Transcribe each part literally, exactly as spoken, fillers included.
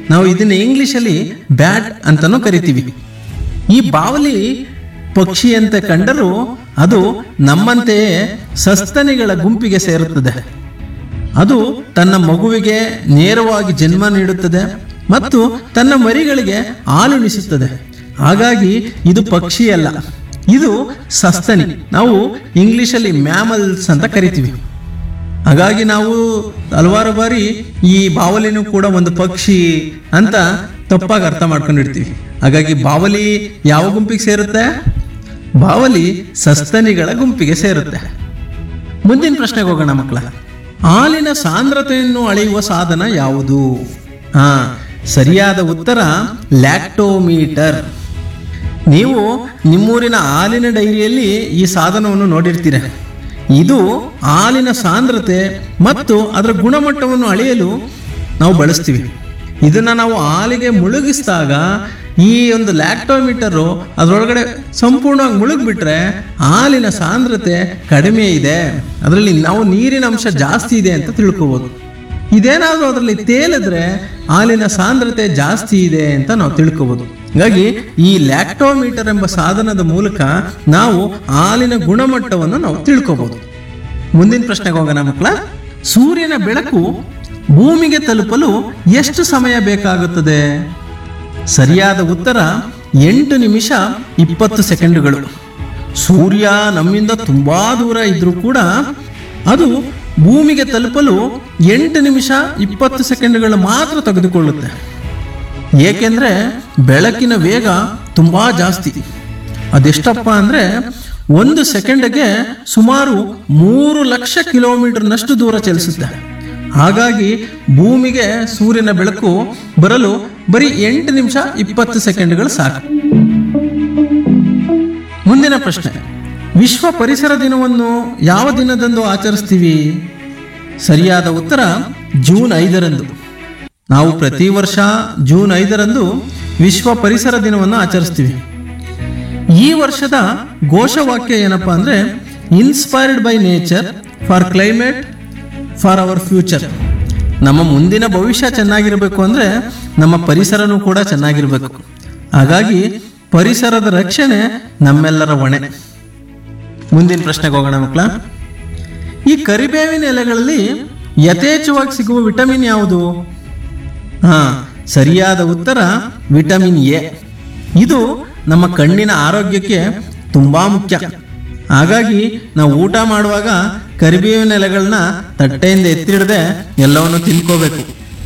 ನಾವು ಇದನ್ನ ಇಂಗ್ಲಿಷಲ್ಲಿ ಬ್ಯಾಟ್ ಅಂತಾನೂ ಕರಿತೀವಿ. ಈ ಬಾವಲಿ ಪಕ್ಷಿಯಂತೆ ಕಂಡರೂ ಅದು ನಮ್ಮಂತೆಯೇ ಸಸ್ತನಿಗಳ ಗುಂಪಿಗೆ ಸೇರುತ್ತದೆ. ಅದು ತನ್ನ ಮಗುವಿಗೆ ನೇರವಾಗಿ ಜನ್ಮ ನೀಡುತ್ತದೆ ಮತ್ತು ತನ್ನ ಮರಿಗಳಿಗೆ ಹಾಲುಣಿಸುತ್ತದೆ. ಹಾಗಾಗಿ ಇದು ಪಕ್ಷಿಯಲ್ಲ, ಇದು ಸಸ್ತನಿ. ನಾವು ಇಂಗ್ಲಿಷಲ್ಲಿ ಮ್ಯಾಮಲ್ಸ್ ಅಂತ ಕರಿತೀವಿ. ಹಾಗಾಗಿ ನಾವು ಹಲವಾರು ಬಾರಿ ಈ ಬಾವಲಿನೂ ಕೂಡ ಒಂದು ಪಕ್ಷಿ ಅಂತ ತಪ್ಪಾಗಿ ಅರ್ಥ ಮಾಡ್ಕೊಂಡಿರ್ತೀವಿ. ಹಾಗಾಗಿ ಬಾವಲಿ ಯಾವ ಗುಂಪಿಗೆ ಸೇರುತ್ತೆ? ಬಾವಲಿ ಸಸ್ತನಿಗಳ ಗುಂಪಿಗೆ ಸೇರುತ್ತೆ. ಮುಂದಿನ ಪ್ರಶ್ನೆಗೆ ಹೋಗೋಣ ಮಕ್ಕಳ. ಹಾಲಿನ ಸಾಂದ್ರತೆಯನ್ನು ಅಳೆಯುವ ಸಾಧನ ಯಾವುದು? ಹಾ, ಸರಿಯಾದ ಉತ್ತರ ಲ್ಯಾಕ್ಟೋಮೀಟರ್. ನೀವು ನಿಮ್ಮೂರಿನ ಹಾಲಿನ ಡೈರಿಯಲ್ಲಿ ಈ ಸಾಧನವನ್ನು ನೋಡಿರ್ತೀರ. ಇದು ಹಾಲಿನ ಸಾಂದ್ರತೆ ಮತ್ತು ಅದರ ಗುಣಮಟ್ಟವನ್ನು ಅಳೆಯಲು ನಾವು ಬಳಸ್ತೀವಿ. ಇದನ್ನ ನಾವು ಹಾಲಿಗೆ ಮುಳುಗಿಸಿದಾಗ ಈ ಒಂದು ಲ್ಯಾಕ್ಟೋಮೀಟರು ಅದರೊಳಗಡೆ ಸಂಪೂರ್ಣವಾಗಿ ಮುಳುಗ್ಬಿಟ್ರೆ ಹಾಲಿನ ಸಾಂದ್ರತೆ ಕಡಿಮೆ ಇದೆ, ಅದರಲ್ಲಿ ನಾವು ನೀರಿನ ಅಂಶ ಜಾಸ್ತಿ ಇದೆ ಅಂತ ತಿಳ್ಕೋಬಹುದು. ಇದೇನಾದರೂ ಅದರಲ್ಲಿ ತೇಲಿದ್ರೆ ಹಾಲಿನ ಸಾಂದ್ರತೆ ಜಾಸ್ತಿ ಇದೆ ಅಂತ ನಾವು ತಿಳ್ಕೋಬಹುದು. ಹಾಗಾಗಿ ಈ ಲ್ಯಾಕ್ಟೋಮೀಟರ್ ಎಂಬ ಸಾಧನದ ಮೂಲಕ ನಾವು ಹಾಲಿನ ಗುಣಮಟ್ಟವನ್ನು ನಾವು ತಿಳ್ಕೋಬಹುದು. ಮುಂದಿನ ಪ್ರಶ್ನೆಗೆ ಹೋಗೋಣ ಮಕ್ಕಳ. ಸೂರ್ಯನ ಬೆಳಕು ಭೂಮಿಗೆ ತಲುಪಲು ಎಷ್ಟು ಸಮಯ ಬೇಕಾಗುತ್ತದೆ? ಸರಿಯಾದ ಉತ್ತರ ಎಂಟು ನಿಮಿಷ ಇಪ್ಪತ್ತು ಸೆಕೆಂಡುಗಳು. ಸೂರ್ಯ ನಮ್ಮಿಂದ ತುಂಬಾ ದೂರ ಇದ್ರೂ ಕೂಡ ಅದು ಭೂಮಿಗೆ ತಲುಪಲು ಎಂಟು ನಿಮಿಷ ಇಪ್ಪತ್ತು ಸೆಕೆಂಡುಗಳು ಮಾತ್ರ ತೆಗೆದುಕೊಳ್ಳುತ್ತೆ. ಏಕೆಂದ್ರೆ ಬೆಳಕಿನ ವೇಗ ತುಂಬಾ ಜಾಸ್ತಿ. ಅದೆಷ್ಟಪ್ಪ ಅಂದ್ರೆ ಒಂದು ಸೆಕೆಂಡ್ಗೆ ಸುಮಾರು ಮೂರು ಲಕ್ಷ ಕಿಲೋಮೀಟರ್ನಷ್ಟು ದೂರ ಚಲಿಸುತ್ತೆ. ಹಾಗಾಗಿ ಭೂಮಿಗೆ ಸೂರ್ಯನ ಬೆಳಕು ಬರಲು ಬರೀ ಎಂಟು ನಿಮಿಷ ಇಪ್ಪತ್ತು ಸೆಕೆಂಡ್ಗಳು ಸಾಕು. ಮುಂದಿನ ಪ್ರಶ್ನೆ. ವಿಶ್ವ ಪರಿಸರ ದಿನವನ್ನು ಯಾವ ದಿನದಂದು ಆಚರಿಸ್ತೀವಿ? ಸರಿಯಾದ ಉತ್ತರ ಜೂನ್ ಐದರಂದು. ನಾವು ಪ್ರತಿ ವರ್ಷ ಜೂನ್ ಐದರಂದು ವಿಶ್ವ ಪರಿಸರ ದಿನವನ್ನು ಆಚರಿಸ್ತೀವಿ. ಈ ವರ್ಷದ ಘೋಷವಾಕ್ಯ ಏನಪ್ಪಾ ಅಂದ್ರೆ inspired by nature for climate for our future. ನಮ್ಮ ಮುಂದಿನ ಭವಿಷ್ಯ ಚೆನ್ನಾಗಿರಬೇಕು ಅಂದ್ರೆ ನಮ್ಮ ಪರಿಸರನೂ ಕೂಡ ಚೆನ್ನಾಗಿರ್ಬೇಕು. ಹಾಗಾಗಿ ಪರಿಸರದ ರಕ್ಷಣೆ ನಮ್ಮೆಲ್ಲರ ಹೊಣೆ. ಮುಂದಿನ ಪ್ರಶ್ನೆಗೆ ಹೋಗೋಣ ಮಕ್ಕಳ. ಈ ಕರಿಬೇವಿನ ಎಲೆಗಳಲ್ಲಿ ಯಥೇಚ್ಛವಾಗಿ ಸಿಗುವ ವಿಟಮಿನ್ ಯಾವುದು? ಹಾ, ಸರಿಯಾದ ಉತ್ತರ ವಿಟಮಿನ್ ಎ. ಇದು ನಮ್ಮ ಕಣ್ಣಿನ ಆರೋಗ್ಯಕ್ಕೆ ತುಂಬಾ ಮುಖ್ಯ. ಹಾಗಾಗಿ ನಾವು ಊಟ ಮಾಡುವಾಗ ಕರಿಬೇವಿನ ಎಲೆಗಳನ್ನ ತಟ್ಟೆಯಿಂದ ಎತ್ತಿಡದೆ ಎಲ್ಲವನ್ನು ತಿನ್ಕೋಬೇಕು.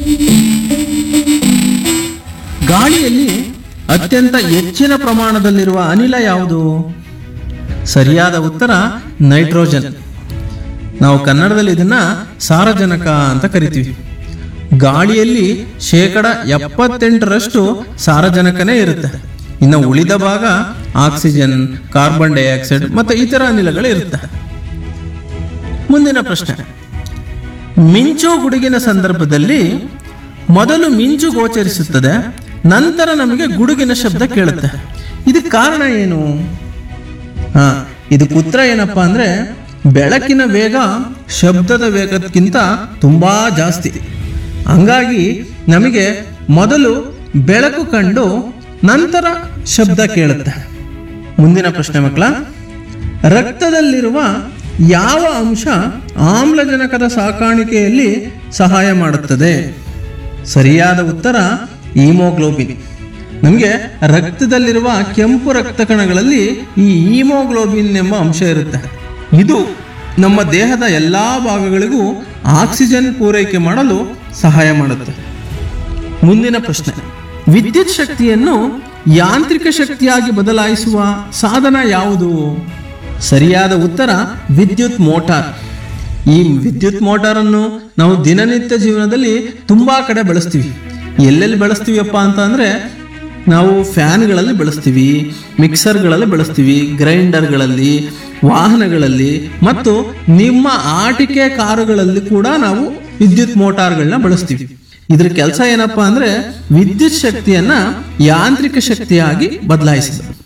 ಗಾಳಿಯಲ್ಲಿ ಅತ್ಯಂತ ಹೆಚ್ಚಿನ ಪ್ರಮಾಣದಲ್ಲಿರುವ ಅನಿಲ ಯಾವುದು? ಸರಿಯಾದ ಉತ್ತರ ನೈಟ್ರೋಜನ್. ನಾವು ಕನ್ನಡದಲ್ಲಿ ಇದನ್ನ ಸಾರಜನಕ ಅಂತ ಕರಿತೀವಿ. ಗಾಳಿಯಲ್ಲಿ ಶೇಕಡ ಎಪ್ಪತ್ತೆಂಟರಷ್ಟು ಸಾರಜನಕನೇ ಇರುತ್ತೆ. ಇನ್ನು ಉಳಿದ ಭಾಗ ಆಕ್ಸಿಜನ್, ಕಾರ್ಬನ್ ಡೈಆಕ್ಸೈಡ್ ಮತ್ತು ಇತರ ಅನಿಲಗಳು ಇರುತ್ತೆ. ಮುಂದಿನ ಪ್ರಶ್ನೆ. ಮಿಂಚು ಗುಡುಗಿನ ಸಂದರ್ಭದಲ್ಲಿ ಮೊದಲು ಮಿಂಚು ಗೋಚರಿಸುತ್ತದೆ, ನಂತರ ನಮಗೆ ಗುಡುಗಿನ ಶಬ್ದ ಕೇಳುತ್ತೆ. ಇದಕ್ಕೆ ಕಾರಣ ಏನು? ಹಾ, ಇದಕ್ಕೆ ಉತ್ತರ ಏನಪ್ಪಾ ಅಂದ್ರೆ ಬೆಳಕಿನ ವೇಗ ಶಬ್ದದ ವೇಗಕ್ಕಿಂತ ತುಂಬಾ ಜಾಸ್ತಿ. ಹಂಗಾಗಿ ನಮಗೆ ಮೊದಲು ಬೆಳಕು ಕಂಡು ನಂತರ ಶಬ್ದ ಕೇಳುತ್ತೆ. ಮುಂದಿನ ಪ್ರಶ್ನೆ ಮಕ್ಕಳ. ರಕ್ತದಲ್ಲಿರುವ ಯಾವ ಅಂಶ ಆಮ್ಲಜನಕದ ಸಾಕಾಣಿಕೆಯಲ್ಲಿ ಸಹಾಯ ಮಾಡುತ್ತದೆ? ಸರಿಯಾದ ಉತ್ತರ ಹಿಮೋಗ್ಲೋಬಿನ್. ನಮಗೆ ರಕ್ತದಲ್ಲಿರುವ ಕೆಂಪು ರಕ್ತ ಕಣಗಳಲ್ಲಿ ಈ ಹಿಮೋಗ್ಲೋಬಿನ್ ಎಂಬ ಅಂಶ ಇರುತ್ತೆ. ಇದು ನಮ್ಮ ದೇಹದ ಎಲ್ಲಾ ಭಾಗಗಳಿಗೂ ಆಕ್ಸಿಜನ್ ಪೂರೈಕೆ ಮಾಡಲು ಸಹಾಯ ಮಾಡುತ್ತೆ. ಮುಂದಿನ ಪ್ರಶ್ನೆ. ವಿದ್ಯುತ್ ಶಕ್ತಿಯನ್ನು ಯಾಂತ್ರಿಕ ಶಕ್ತಿಯಾಗಿ ಬದಲಾಯಿಸುವ ಸಾಧನ ಯಾವುದು? ಸರಿಯಾದ ಉತ್ತರ ವಿದ್ಯುತ್ ಮೋಟಾರ್. ಈ ವಿದ್ಯುತ್ ಮೋಟಾರನ್ನು ನಾವು ದಿನನಿತ್ಯ ಜೀವನದಲ್ಲಿ ತುಂಬಾ ಕಡೆ ಬಳಸ್ತೀವಿ. ಎಲ್ಲೆಲ್ಲಿ ಬಳಸ್ತೀವಿಯಪ್ಪ ಅಂತ ಅಂದ್ರೆ ನಾವು ಫ್ಯಾನ್ಗಳಲ್ಲಿ ಬಳಸ್ತೀವಿ, ಮಿಕ್ಸರ್ಗಳಲ್ಲಿ ಬಳಸ್ತೀವಿ, ಗ್ರೈಂಡರ್ಗಳಲ್ಲಿ, ವಾಹನಗಳಲ್ಲಿ ಮತ್ತು ನಿಮ್ಮ ಆಟಿಕೆ ಕಾರುಗಳಲ್ಲಿ ಕೂಡ ನಾವು ವಿದ್ಯುತ್ ಮೋಟಾರ್ಗಳನ್ನ ಬಳಸ್ತೀವಿ. ಇದ್ರ ಕೆಲಸ ಏನಪ್ಪಾ ಅಂದ್ರೆ ವಿದ್ಯುತ್ ಶಕ್ತಿಯನ್ನ ಯಾಂತ್ರಿಕ ಶಕ್ತಿಯಾಗಿ ಬದಲಾಯಿಸಿದ.